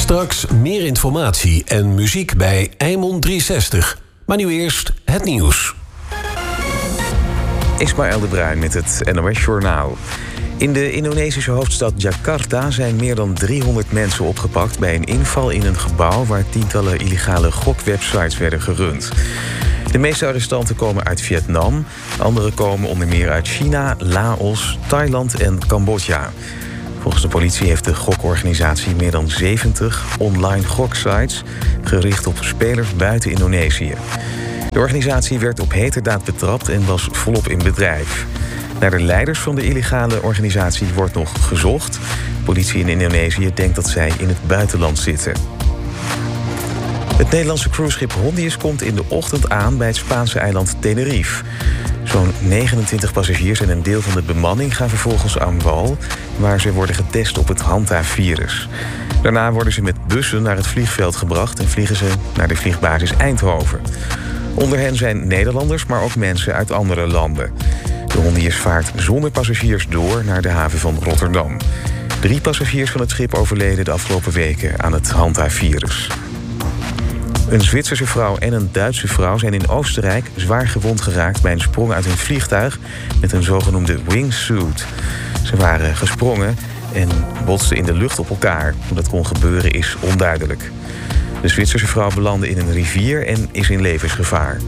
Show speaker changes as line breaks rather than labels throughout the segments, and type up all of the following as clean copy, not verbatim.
Straks meer informatie en muziek bij Eimond 360. Maar nu eerst het nieuws.
Ismaël de Bruin met het NOS Journaal. In de Indonesische hoofdstad Jakarta zijn meer dan 300 mensen opgepakt bij een inval in een gebouw waar tientallen illegale gokwebsites werden gerund. De meeste arrestanten komen uit Vietnam. Andere komen onder meer uit China, Laos, Thailand en Cambodja. Volgens de politie heeft de gokorganisatie meer dan 70 online goksites gericht op spelers buiten Indonesië. De organisatie werd op heterdaad betrapt en was volop in bedrijf. Naar de leiders van de illegale organisatie wordt nog gezocht. De politie in Indonesië denkt dat zij in het buitenland zitten. Het Nederlandse cruiseschip Hondius komt in de ochtend aan bij het Spaanse eiland Tenerife. Zo'n 29 passagiers en een deel van de bemanning gaan vervolgens aan wal, waar ze worden getest op het Hanta-virus. Daarna worden ze met bussen naar het vliegveld gebracht en vliegen ze naar de vliegbasis Eindhoven. Onder hen zijn Nederlanders, maar ook mensen uit andere landen. De Hondius vaart zonder passagiers door naar de haven van Rotterdam. 3 passagiers van het schip overleden de afgelopen weken aan het Hanta-virus. Een Zwitserse vrouw en een Duitse vrouw zijn in Oostenrijk zwaar gewond geraakt bij een sprong uit een vliegtuig met een zogenoemde wingsuit. Ze waren gesprongen en botsten in de lucht op elkaar. Hoe dat kon gebeuren is onduidelijk. De Zwitserse vrouw belandde in een rivier en is in levensgevaar.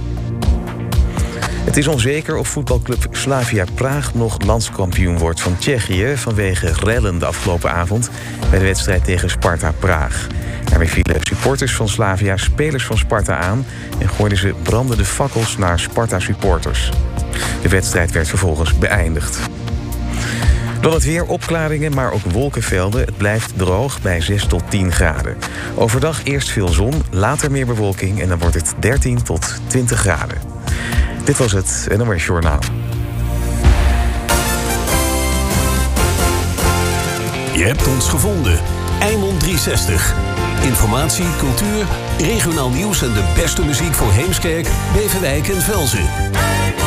Het is onzeker of voetbalclub Slavia Praag nog landskampioen wordt van Tsjechië vanwege rellen de afgelopen avond bij de wedstrijd tegen Sparta Praag. Daarbij vielen supporters van Slavia spelers van Sparta aan en gooiden ze brandende fakkels naar Sparta-supporters. De wedstrijd werd vervolgens beëindigd. Dan het weer, opklaringen, maar ook wolkenvelden. Het blijft droog bij 6 tot 10 graden. Overdag eerst veel zon, later meer bewolking en dan wordt het 13 tot 20 graden. Dit was het NOS Journaal.
Je hebt ons gevonden. Eimond 360. Informatie, cultuur, regionaal nieuws en de beste muziek voor Heemskerk, Beverwijk en Velzen.